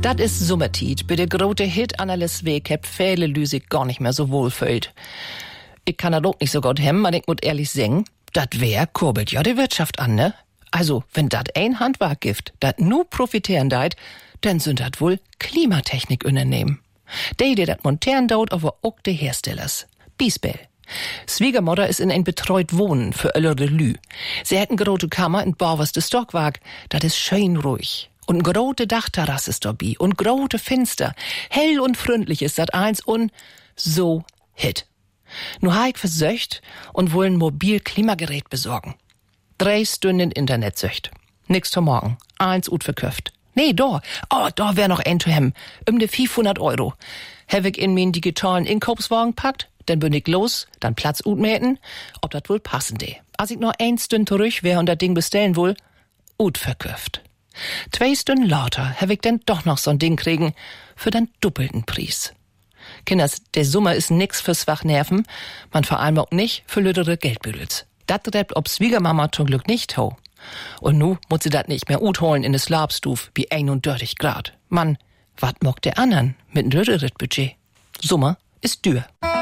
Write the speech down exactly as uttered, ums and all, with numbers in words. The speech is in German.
Dat is Sommertied. Bei der grote Hit an alles Weg heb viele Lüsig gar nicht mehr so wohlfühlt. Ich kann das auch nicht so gut hemmen, aber ich muss ehrlich sagen, dat wär kurbelt ja die Wirtschaft an, ne? Also, wenn dat ein Handwerk gibt, dat nu profitieren deit, dann sind dat wohl Klimatechnik-Unternehmen. Die, die dat montieren daut, aber auch die Herstellers. Biesbell. Schwiegermutter ist in ein betreut Wohnen für ältere Lü. Sie hätten grote Kammer in Bauwerste Stockwerk, dat is schön ruhig. Und grote Dachterrasse ist dabei und grote Finster. Hell und freundlich ist dat eins und so hit. Nu ha ich versöcht und wohl ein mobil Klimagerät besorgen. Drei Stunden Internet söcht. Nix zum Morgen. Eins ut verköft. Nee, da. Oh, da wär noch ein zu hem. Um de fünfhundert Euro. Hab ich in min digitalen Inkaufswagen packt, dann bin ich los, dann Platz ut mäten, ob dat wohl passen de. Als ich noch ein Stünd zurück wär und dat Ding bestellen wohl, ut verköft. Zwei Stunden lauter hab ich denn doch noch so'n Ding kriegen, für den doppelten Preis. Kinders, der Sommer ist nix fürs Wachnerven, man vor allem auch nicht für lüdere Geldbüdels. Dat drebt ob Schwiegermama zum Glück nicht ho. Und nu muss sie dat nicht mehr utholen in des Labstuf wie einunddreißig Grad. Mann, wat mock der andern mit n lüderet Budget? Sommer ist dür.